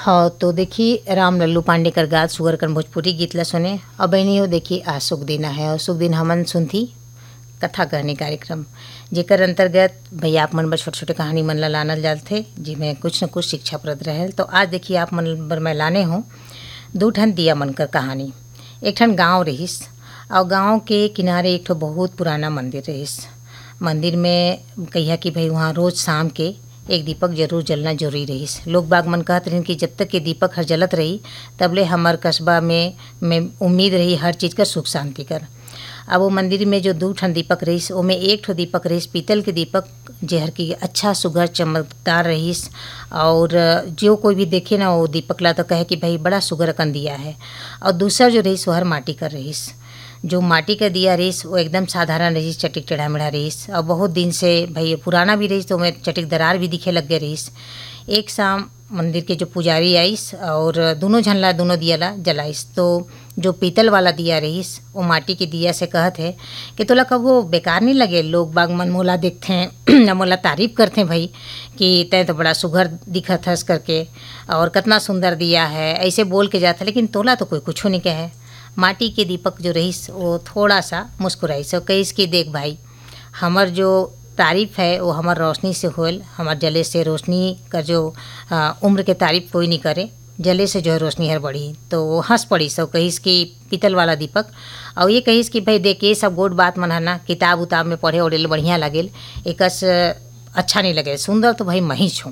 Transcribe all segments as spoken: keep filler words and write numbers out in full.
हाँ, तो देखी राम लल्लू पांडे कर गात सुगर कर भोजपुरी गीत ल सुने। अब बहनी हो देखी आज शुभ दिन है और शुभ दिन हमन सुनथी कथा कहनी कार्यक्रम जेकर अंतर्गत भैया आप मन बर छोटे छोटे कहानी मन ला लानल जाथे जिमें कुछ न कुछ शिक्षाप्रद रहे। तो आज देखिए आप मन बर मैं लाने हूँ दू ठन दिया मन कर कहानी। एक ठन गाँव रहिस और गाँव के किनारे एक ठो बहुत पुराना मंदिर रहिस। मंदिर में कहिया कि भाई वहाँ रोज़ शाम के एक दीपक जरूर जलना जरूरी रहिस। लोग बाग मन कहत रहिन कि जब तक के दीपक हर जलत रही तबले हमार कस्बा में में उम्मीद रही हर चीज़ का सुख शांति कर। अब वो मंदिर में जो दू ठन दीपक रहिस ओमे एक ठो दीपक रहिस पीतल के दीपक जेहर की अच्छा सुघर चमकदार रहिस और जो कोई भी देखे ना वो दीपक ला तो कहे कि भाई बड़ा सुघर अकन दिया है। और दूसरा जो रहिस वो हर माटी का रहिस। जो माटी का दिया रहिस वो एकदम साधारण रहिस, चटिक टेढ़ा मेढ़ा रहिस और बहुत दिन से भाई पुराना भी रहिस तो ओमे चटिक दरार भी दिखे लग गए रहिस। एक शाम मंदिर के जो पुजारी आइस और दोनों झन ला दोनों दिया ला जलाइस। तो जो पीतल वाला दिया रहिस वो माटी के दिया से कहत है कि तोला कबो बेकार नहीं लगे। लोग बाग मन मोला देखते हैं मोला तारीफ करते हैं भाई कि तय तो बड़ा सुघर दिखत हस करके और कितना सुंदर दिया है ऐसे बोल के जाता, लेकिन तोला तो कोई कुछ नहीं कहे। माटी के दीपक जो रहिस वो थोड़ा सा मुस्कुराइस और कहिस कि देख भाई हमर जो तारीफ़ है वो हमार रोशनी से होल, हमार जले से रोशनी का जो आ, उम्र के तारीफ़ कोई नहीं करे, जले से जो है रोशनी हर बढ़ी। तो वो हंस पड़ी सब कहिस कि पीतल वाला दीपक और ये कहिस कि भाई देख ये सब गोड बात मन है ना किताब उताब में पढ़े ओढ़े बढ़िया लगेल, एकस अच्छा नहीं लगे, सुंदर तो भाई मही छूँ।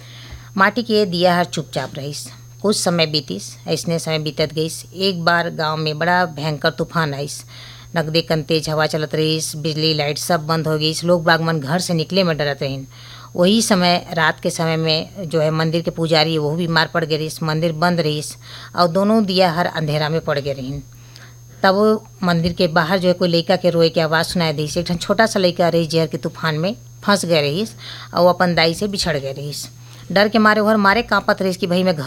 माटी के दिया हर चुपचाप रहिस। कुछ समय बीतिस, ऐसने समय बीतत गईस। एक बार गांव में बड़ा भयंकर तूफान आइस। नगदे कन तेज हवा चलत रहीस, बिजली लाइट सब बंद हो गईस। लोग बागमन घर से निकले में डरत रहीन। वही समय रात के समय में जो है मंदिर के पुजारी वो बीमार पड़ गए रहीस, मंदिर बंद रहीस और दोनों दिया हर अंधेरा में पड़ गए रहीन। तब वो मंदिर के बाहर जो है कोई लड़का के रोए के आवाज़ सुनाई दीस। एक छोटा सा लड़का रही जहर के तूफान में फंस गए रहीस और वो अपन दाई से बिछड़ गए रहीस। डर के मारे ओहर मारे कांपत रहीस कि भाई मैं घर